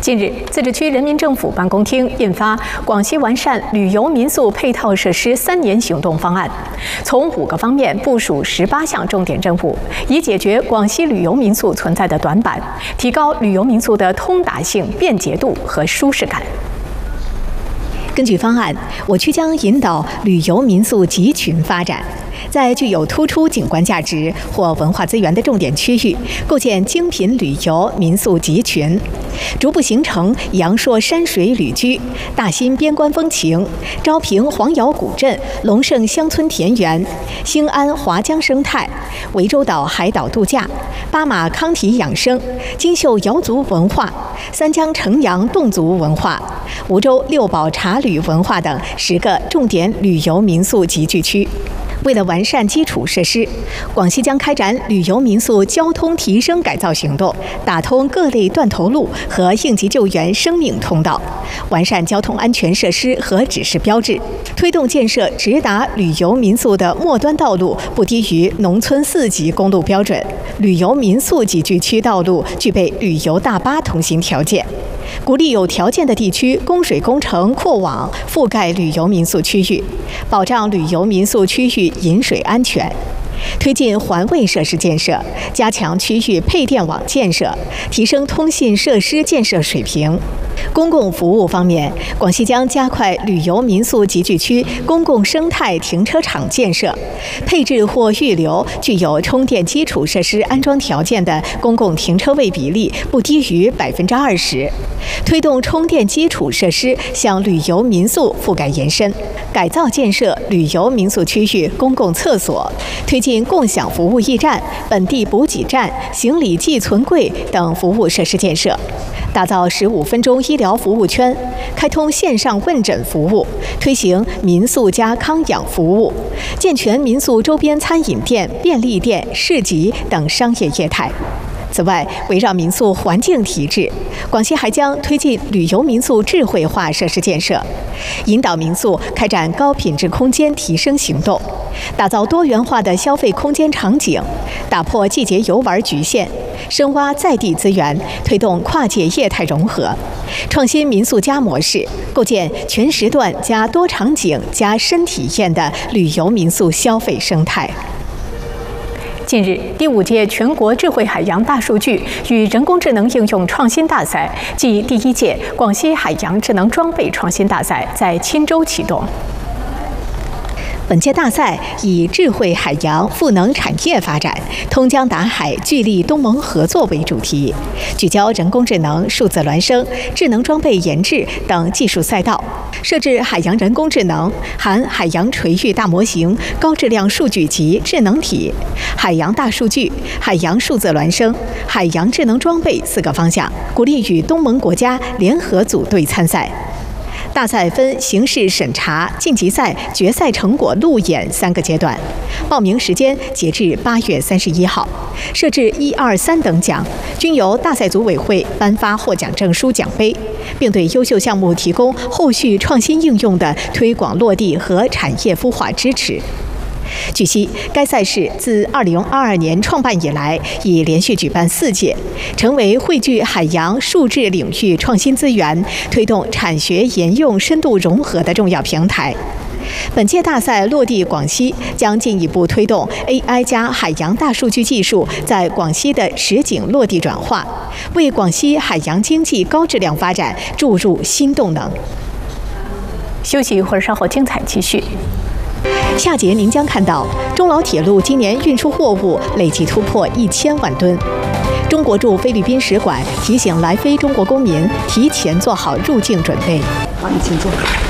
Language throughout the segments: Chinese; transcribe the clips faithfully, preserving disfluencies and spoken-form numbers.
近日，自治区人民政府办公厅印发《广西完善旅游民宿配套设施三年行动方案》，从五个方面部署十八项重点任务，以解决广西旅游民宿存在的短板，提高旅游民宿的通达性、便捷度和舒适感。 根据方案，我区将引导旅游民宿集群发展，在具有突出景观价值或文化资源的重点区域，构建精品旅游民宿集群，逐步形成阳朔山水旅居、大新边关风情、昭平黄窑古镇、龙胜乡村田园、兴安华江生态、涠洲岛海岛度假、巴马康体养生、金秀瑶族文化、三江城阳侗族文化、梧州六堡茶旅文化等十个重点旅游民宿集聚区。为了完善基础设施，广西将开展旅游民宿交通提升改造行动，打通各类断头路和应急救援生命通道，完善交通安全设施和指示标志，推动建设直达旅游民宿的末端道路不低于农村四级公路标准，旅游民宿集聚区道路具备旅游大巴通行条件。 鼓励有条件的地区供水工程扩网覆盖旅游民宿区域，保障旅游民宿区域饮水安全。 推进环卫设施建设，加强区域配电网建设，提升通信设施建设水平。公共服务方面，广西将加快旅游民宿集聚区公共生态停车场建设，配置或预留具有充电基础设施安装条件的公共停车位比例不低于百分之二十，推动充电基础设施向旅游民宿覆盖延伸，改造建设旅游民宿区域公共厕所，推进 共享服务驿站、本地补给站、行李寄存柜等服务设施建设，打造十五分钟医疗服务圈，开通线上问诊服务，推行民宿加康养服务，健全民宿周边餐饮店、便利店、市集等商业业态。 此外，围绕民宿环境提质，广西还将推进旅游民宿智慧化设施建设，引导民宿开展高品质空间提升行动，打造多元化的消费空间场景，打破季节游玩局限，深挖在地资源，推动跨界业态融合，创新民宿加模式，构建全时段加多场景加深体验的旅游民宿消费生态。 近日，第五届全国智慧海洋大数据与人工智能应用创新大赛暨第一届广西海洋智能装备创新大赛在钦州启动。 本届大赛以智慧海洋赋能产业发展、通江达海聚力东盟合作为主题，聚焦人工智能、数字孪生、智能装备研制等技术赛道，设置海洋人工智能、含海洋垂域大模型、高质量数据集智能体、海洋大数据、海洋数字孪生、海洋智能装备四个方向，鼓励与东盟国家联合组队参赛。 大赛分形式审查、晋级赛、决赛成果路演三个阶段，报名时间截至八月三十一号。设置一二三等奖，均由大赛组委会颁发获奖证书、奖杯，并对优秀项目提供后续创新应用的推广落地和产业孵化支持。 据悉，该赛事自二零二二年创办以来，已连续举办四届，成为汇聚海洋数智领域创新资源、推动产学研用深度融合的重要平台。本届大赛落地广西，将进一步推动 A I 加海洋大数据技术在广西的实景落地转化，为广西海洋经济高质量发展注入新动能。休息一会儿，稍后精彩继续。 下节您将看到中老铁路今年运输货物累计突破一千万吨。中国驻菲律宾使馆提醒来菲中国公民提前做好入境准备。好，你请坐。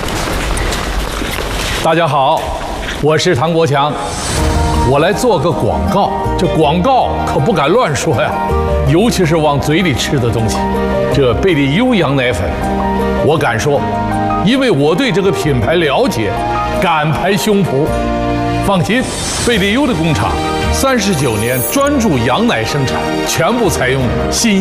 大家好，我是唐国强，我来做个广告。这广告可不敢乱说呀，尤其是往嘴里吃的东西。这贝利优羊奶粉，我敢说，因为我对这个品牌了解。 敢拍胸脯，放心，贝利优的工厂三十九年专注羊奶生产，全部采用新。